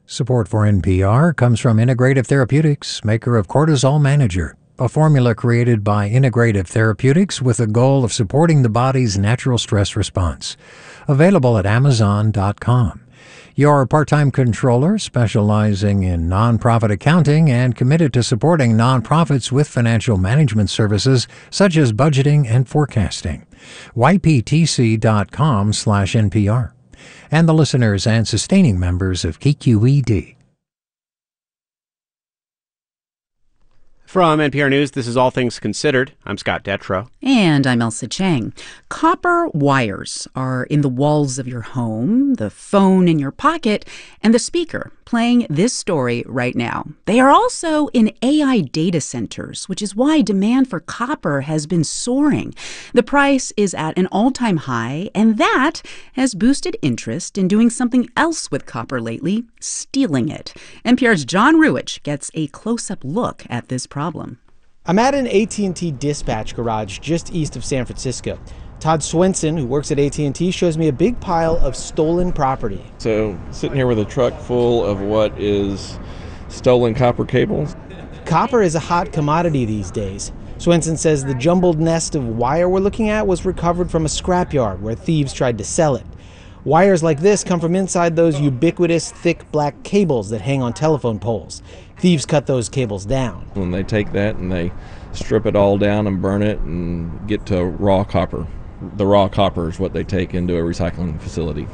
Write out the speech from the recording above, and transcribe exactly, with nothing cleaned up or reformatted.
Support for N P R comes from Integrative Therapeutics, maker of Cortisol Manager, a formula created by Integrative Therapeutics with the goal of supporting the body's natural stress response. Available at amazon dot com. You're a part-time controller specializing in nonprofit accounting and committed to supporting nonprofits with financial management services such as budgeting and forecasting. Y P T C dot com slash N P R. And the listeners and sustaining members of K Q E D. From N P R News, this is All Things Considered. I'm Scott Detrow. And I'm Elsa Chang. Copper wires are in the walls of your home, the phone in your pocket, and the speaker playing this story right now. They are also in A I data centers, which is why demand for copper has been soaring. The price is at an all-time high, and that has boosted interest in doing something else with copper lately, stealing it. N P R's John Ruwitch gets a close-up look at this problem. I'm at an A T and T dispatch garage just east of San Francisco. Todd Swenson, who works at A T and T, shows me a big pile of stolen property. So, sitting here with a truck full of what is stolen copper cables. Copper is a hot commodity these days. Swenson says the jumbled nest of wire we're looking at was recovered from a scrapyard where thieves tried to sell it. Wires like this come from inside those ubiquitous thick black cables that hang on telephone poles. Thieves cut those cables down. When they take that and they strip it all down and burn it and get to raw copper. The raw copper is what they take into a recycling facility.